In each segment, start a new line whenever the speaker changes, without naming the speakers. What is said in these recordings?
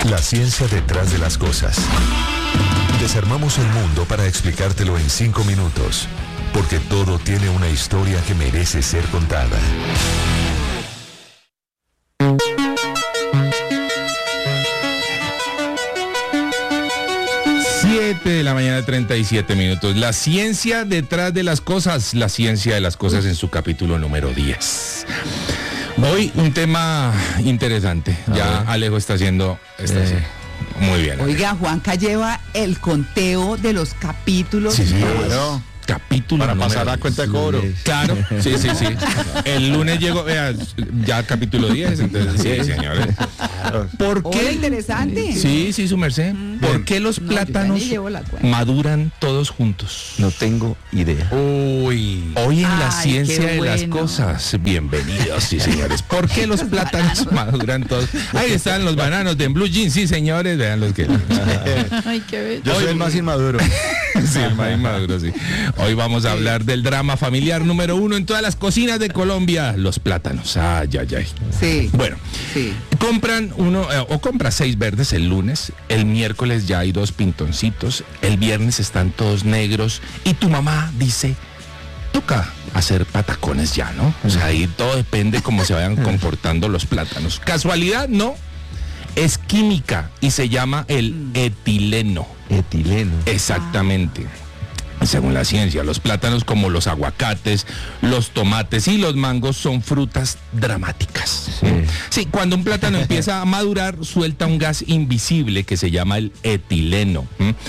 La ciencia detrás de las cosas. Desarmamos el mundo para explicártelo en 5 minutos, porque todo tiene una historia que merece ser contada.
De la mañana, 37 minutos. La ciencia detrás de las cosas, la ciencia de las cosas en su capítulo número 10. Hoy un tema interesante. Ya Alejo está haciendo muy bien.
Oiga, Juanca lleva el conteo de los capítulos.
Sí, claro. Capítulo
para pasar a cuenta de cobro.
Claro, sí. El lunes llegó, vea, ya capítulo 10, entonces sí, señores. ¿Por qué?
Interesante.
Sí, su merced. ¿Por qué los plátanos maduran todos juntos?
No tengo idea.
Hoy en la ciencia de las cosas. Bienvenidos, sí, señores. ¿Por qué los plátanos maduran todos? Ahí están los bananos de en Blue Jeans, sí, señores. Vean los que.
Ay, qué bello.
Yo soy el más inmaduro.
Sí, el más inmaduro, sí. Hoy vamos a hablar del drama familiar número 1 en todas las cocinas de Colombia, los plátanos. Ay.
Sí.
Bueno,
sí.
Compran compra 6 verdes el lunes, el miércoles ya hay 2 pintoncitos, el viernes están todos negros y tu mamá dice, toca hacer patacones ya, ¿no? O sea, ahí todo depende cómo se vayan comportando los plátanos. ¿Casualidad? No. Es química y se llama el etileno.
Etileno.
Exactamente. Según la ciencia, los plátanos como los aguacates, los tomates y los mangos son frutas dramáticas. Sí, cuando un plátano empieza a madurar, suelta un gas invisible que se llama el etileno.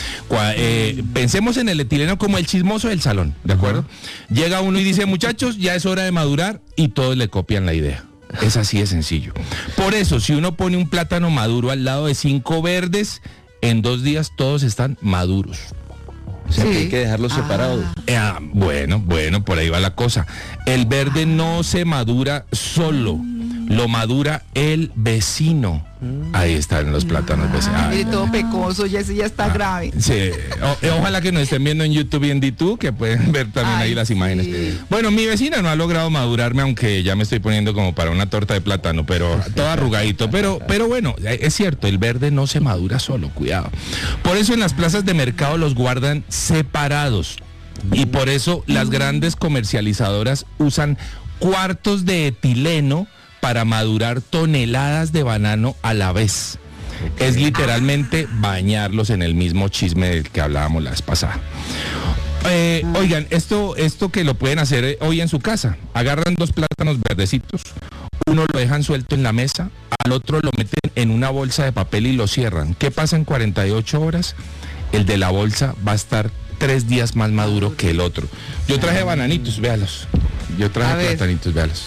Pensemos en el etileno como el chismoso del salón, ¿de acuerdo? Llega uno y dice, muchachos, ya es hora de madurar, y todos le copian la idea. Es así de sencillo. Por eso, si uno pone un plátano maduro al lado de 5 verdes, en 2 días todos están maduros.
O sea, que hay que dejarlos separados.
Bueno, por ahí va la cosa. El verde no se madura solo, lo madura el vecino. Ahí están los plátanos vecinos.
Mire, todo pecoso, ya está grave.
Sí, ojalá que nos estén viendo en YouTube y en D2, que pueden ver también ahí las imágenes. Sí. Bueno, mi vecina no ha logrado madurarme, aunque ya me estoy poniendo como para una torta de plátano, pero todo arrugadito. Pero bueno, es cierto, el verde no se madura solo, cuidado. Por eso en las plazas de mercado los guardan separados. Y por eso las grandes comercializadoras usan cuartos de etileno para madurar toneladas de banano a la vez. Es literalmente bañarlos en el mismo chisme del que hablábamos la vez pasada. Oigan, esto que lo pueden hacer hoy en su casa. Agarran 2 plátanos verdecitos, uno lo dejan suelto en la mesa, al otro lo meten en una bolsa de papel y lo cierran. ¿Qué pasa en 48 horas? El de la bolsa va a estar 3 días más maduro que el otro. Yo traje bananitos, véalos. Yo traje platanitos, véalos.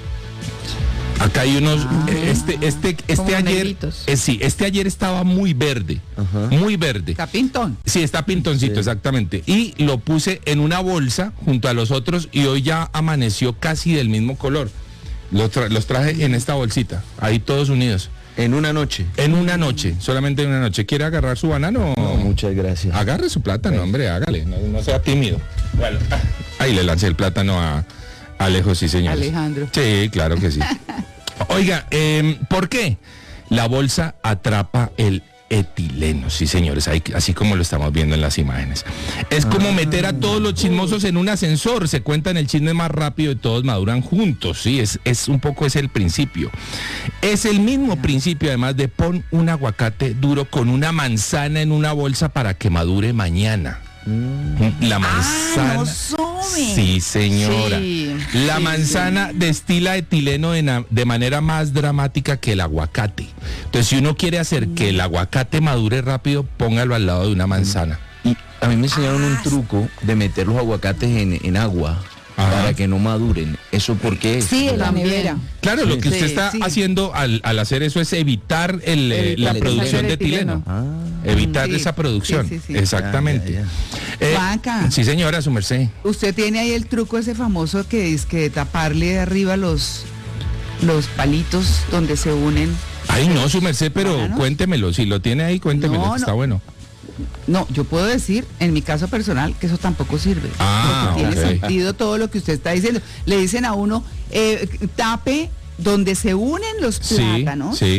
Acá hay unos, este ayer, este ayer estaba muy verde, muy verde.
¿Está pintón?
Sí, está pintoncito, exactamente. Y lo puse en una bolsa junto a los otros y hoy ya amaneció casi del mismo color. Los traje en esta bolsita, ahí todos unidos.
¿En una noche?
En una noche, solamente en una noche. ¿Quiere agarrar su banano?
No, muchas gracias.
Agarre su plátano, hombre, hágale, no sea tímido. Bueno, ahí le lancé el plátano a Alejo, sí, señor.
Alejandro.
Sí, claro que sí. Oiga, ¿por qué? La bolsa atrapa el etileno, sí, señores, así como lo estamos viendo en las imágenes. Es como meter a todos los chismosos en un ascensor, se cuentan el chisme más rápido y todos maduran juntos, sí, es un poco el principio. Es el mismo principio, además, de pon un aguacate duro con una manzana en una bolsa para que madure mañana. La manzana.
No sume.
Sí, señora.
Sí,
la manzana destila etileno de manera más dramática que el aguacate. Entonces, si uno quiere hacer que el aguacate madure rápido, póngalo al lado de una manzana.
Y a mí me enseñaron un truco de meter los aguacates en agua. Para que no maduren. ¿Eso por qué?
Sí, en la nevera.
Claro, lo que usted está haciendo al hacer eso es evitar la producción de etileno. Evitar esa producción.
Sí.
Exactamente.
Juanca.
Sí, señora, su merced.
Usted tiene ahí el truco ese famoso que es que taparle de arriba los palitos donde se unen.
Ay, no, su merced, pero
¿Bananos?
Cuéntemelo. Si lo tiene ahí, cuéntemelo, que está bueno.
No, yo puedo decir, en mi caso personal, que eso tampoco sirve. Porque tiene sentido todo lo que usted está diciendo. Le dicen a uno, tape donde se unen los plátanos.
Sí.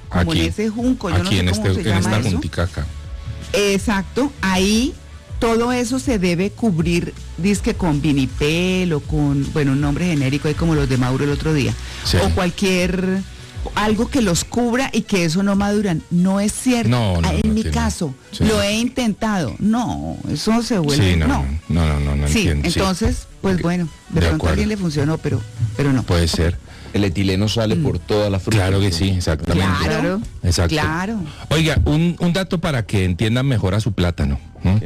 como en ese junco, yo no sé cómo se llama
esta
eso.
juntica acá.
Exacto, ahí todo eso se debe cubrir, dizque con vinipel o con, bueno, un nombre genérico ahí como los de Mauro el otro día,
Sí.
o cualquier, algo que los cubra y que eso no maduran. No es cierto.
No,
en mi
tiene.
caso,
Sí.
lo he intentado. No, eso se vuelve,
Sí,
no.
no
Sí,
entiendo. sí.
entonces, pues bueno, de pronto
acuerdo.
a alguien le funcionó, pero no.
Puede ser.
El etileno sale por toda la fruta.
Claro que sí, exactamente.
Claro,
Exacto.
claro.
Oiga, un dato para que entiendan mejor a su plátano. ¿Mm?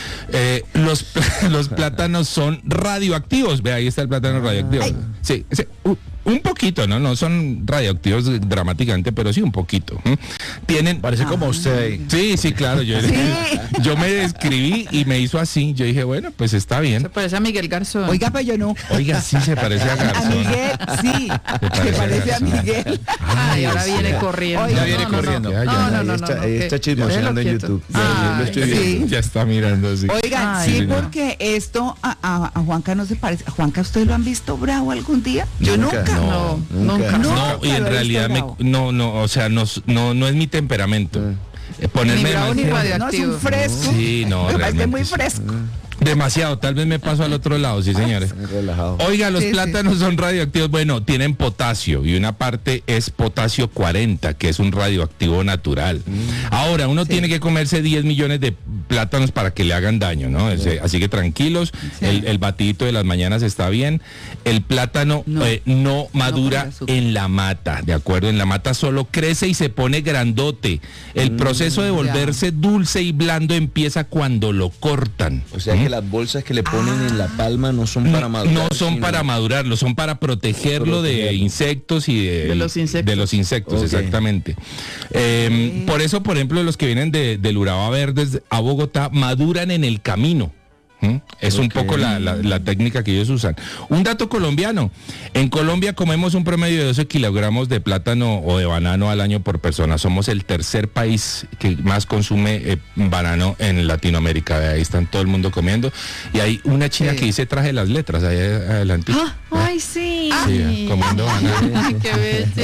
Los plátanos son radioactivos. Ve, ahí está el plátano radioactivo.
Ay.
Sí, un poquito, ¿no? No son radioactivos dramáticamente, pero sí un poquito. ¿Mm? Tienen...
Parece como usted.
Sí, claro. Yo me describí y me hizo así. Yo dije, bueno, pues está bien.
Se parece a Miguel Garzón.
Oiga, pero yo no.
Oiga, sí se parece a
A
Garzón.
Miguel, sí, se parece a Miguel.
Ay, ahora viene corriendo.
Oiga,
Ya viene
No, no,
corriendo.
no. No,
Ahí está chismoseando en
Déjelo
YouTube.
quieto.
Ya, lo estoy
Ay,
viendo.
sí.
Ya está mirando así.
Oigan,
Ay,
sí,
señora.
porque esto a Juanca no se parece. ¿A Juanca ustedes lo han visto bravo algún día? Yo
Nunca,
nunca.
No, nunca.
No.
No, y en
pero
realidad
esto
o sea, no es mi temperamento. Ponerme
Ni bravo ni
demasiado-
No, es un
radioactivo.
fresco.
Sí, no,
Me parece
realmente
muy
sí.
fresco.
Demasiado, tal vez me paso al otro lado, sí, señores.
Muy relajado.
Oiga, los
Sí, sí.
plátanos son radioactivos. Bueno, tienen potasio y una parte es potasio 40, que es un radioactivo natural. Ahora, uno tiene que comerse 10 millones de plátanos para que le hagan daño, ¿no? Así que tranquilos,
Sí.
el batidito de las mañanas está bien. El plátano no madura
con azúcar.
en la mata, ¿de acuerdo? En la mata solo crece y se pone grandote. El proceso de volverse dulce y blando empieza cuando lo cortan.
O sea que las bolsas que le ponen en la palma no son para madurar.
No son
sino-
para madurarlo, son para protegerlo de
Protegerlo.
insectos y
De los insectos.
de los insectos,
Ok.
exactamente. Por eso, por ejemplo, los que vienen del Urabá Verdes a Bogotá maduran en el camino. ¿Mm? Es un poco la técnica que ellos usan. Un dato colombiano. En Colombia comemos un promedio de 12 kilogramos de plátano o de banano al año por persona. Somos el tercer país que más consume banano en Latinoamérica. Ahí están todo el mundo comiendo. Y hay una china
Sí.
que dice traje las letras ahí adelante.
Ay, sí.
Sí, comiendo banano.
Ay, qué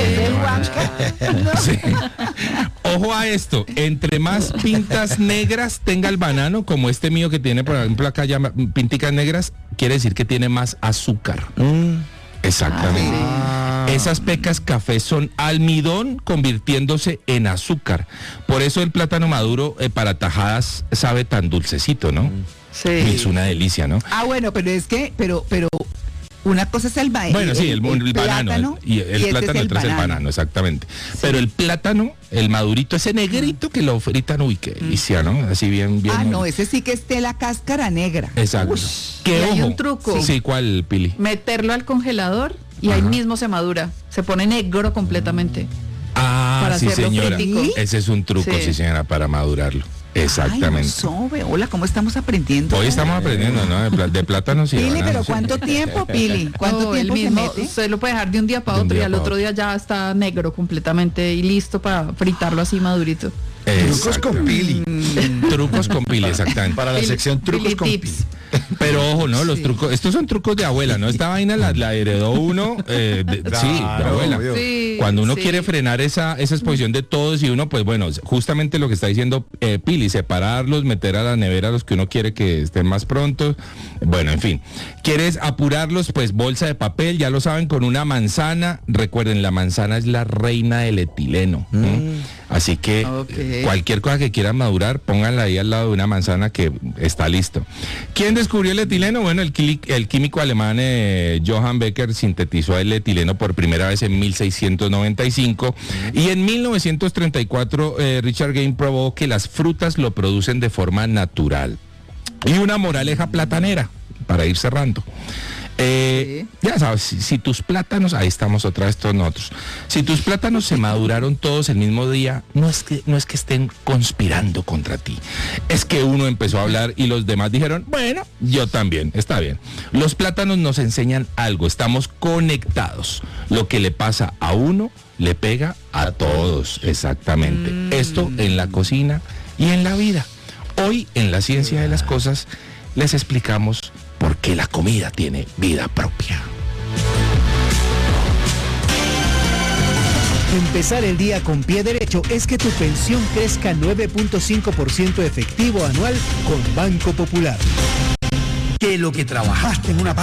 belleza.
Sí. Ojo a esto, entre más pintas negras tenga el banano, como este mío que tiene, por ejemplo, acá ya pinticas negras, quiere decir que tiene más azúcar. Exactamente. Esas pecas café son almidón convirtiéndose en azúcar. Por eso el plátano maduro para tajadas sabe tan dulcecito, ¿no?
Sí.
Es una delicia, ¿no?
Bueno, pero es que, pero una cosa es el banano.
Bueno, sí, el banano.
plátano,
Y el
este
plátano,
es
otro es el banano, exactamente. Pero el plátano, el madurito, ese negrito que lo fritan, uy, qué delicia, ¿no? Así bien.
No, ese sí que esté la cáscara negra.
Exacto.
Y
¿Qué
hay
ojo?
un truco.
Sí, ¿cuál, Pili?
Meterlo al congelador y ahí mismo se madura. Se pone negro completamente. Para
Sí,
hacerlo
señora.
fritico.
Ese es un truco, sí,
Sí.
señora, para madurarlo. Exactamente.
Hola, ¿cómo estamos aprendiendo?
Hoy estamos aprendiendo, ¿no? De plátanos y de
Pili,
bananos,
pero
sí.
¿cuánto tiempo, Pili? ¿Cuánto
No, el
tiempo se
mismo,
mete?
usted lo puede dejar de un día para
De un
otro y
día
al
para
otro
otro.
día ya está negro completamente y listo para fritarlo así madurito.
Trucos con Pili.
Trucos con Pili, exactamente.
Para la
Pili-
sección trucos
Pili
con Pili.
tips.
Pero ojo, ¿no? Los
Sí.
trucos, estos son trucos de abuela, ¿no? Esta vaina la heredó uno, sí, de abuela.
obvio.
Sí,
Cuando uno
sí.
quiere frenar esa exposición de todos y uno, pues bueno, justamente lo que está diciendo Pili, separarlos, meter a la nevera los que uno quiere que estén más pronto. Bueno, en fin. ¿Quieres apurarlos? Pues bolsa de papel, ya lo saben, con una manzana. Recuerden, la manzana es la reina del etileno. Así que
Ok.
cualquier cosa que quieran madurar, pónganla ahí al lado de una manzana que está listo. ¿Quién descubrió el etileno? Bueno, el químico alemán Johann Becker sintetizó el etileno por primera vez en 1695 y en 1934 Richard Game probó que las frutas lo producen de forma natural. Y una moraleja platanera, para ir cerrando. Ya sabes, si tus plátanos, ahí estamos otra vez todos nosotros, si tus plátanos se maduraron todos el mismo día, no es que estén conspirando contra ti, es que uno empezó a hablar y los demás dijeron, bueno, yo también, está bien. Los plátanos nos enseñan algo, estamos conectados, lo que le pasa a uno le pega a todos, exactamente. Esto en la cocina y en la vida. Hoy en la ciencia de las cosas les explicamos por qué la comida tiene vida propia.
Empezar el día con pie derecho es que tu pensión crezca 9.5% efectivo anual con Banco Popular.
Que lo que trabajaste en una